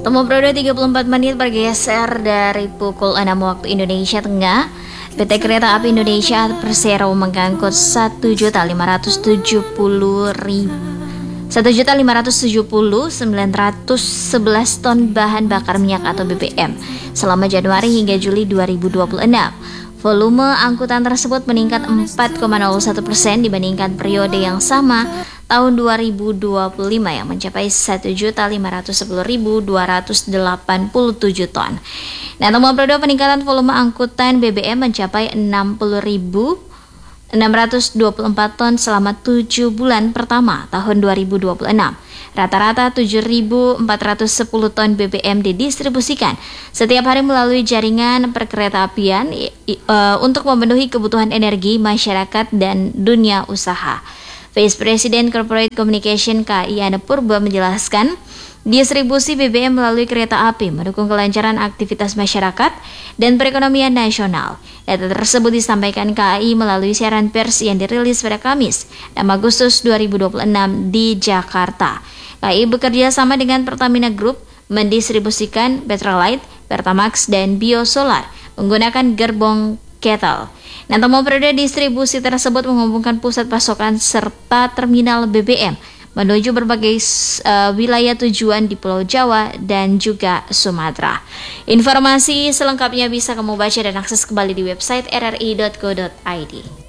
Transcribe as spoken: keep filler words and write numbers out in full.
Temu periode tiga puluh empat menit bergeser dari pukul enam waktu Indonesia Tengah. P T Kereta Api Indonesia Persero mengangkut satu juta lima ratus tujuh puluh sembilan ratus sebelas ton bahan bakar minyak atau B B M selama Januari hingga Juli dua ribu dua puluh enam. Volume angkutan tersebut meningkat empat koma nol satu persen dibandingkan periode yang sama tahun dua ribu dua puluh lima yang mencapai satu juta lima ratus sepuluh ribu dua ratus delapan puluh tujuh ton. Nah, temuan periode peningkatan volume angkutan B B M mencapai enam puluh ribu enam ratus dua puluh empat ton selama tujuh bulan pertama tahun dua ribu dua puluh enam. Rata-rata tujuh ribu empat ratus sepuluh ton B B M didistribusikan setiap hari melalui jaringan perkeretaapian uh, untuk memenuhi kebutuhan energi masyarakat dan dunia usaha. Vice President Corporate Communication K I Ana Purba menjelaskan, distribusi B B M melalui kereta api mendukung kelancaran aktivitas masyarakat dan perekonomian nasional. Data tersebut disampaikan K A I melalui siaran pers yang dirilis pada Kamis, enam Agustus dua ribu dua puluh enam di Jakarta. K A I bekerja sama dengan Pertamina Group mendistribusikan Petrolite, Pertamax, dan Biosolar menggunakan gerbong kettle. Nah, temu periode distribusi tersebut menghubungkan pusat pasokan serta terminal B B M menuju berbagai uh, wilayah tujuan di Pulau Jawa dan juga Sumatera. Informasi selengkapnya bisa kamu baca dan akses kembali di website r r i dot co dot i d.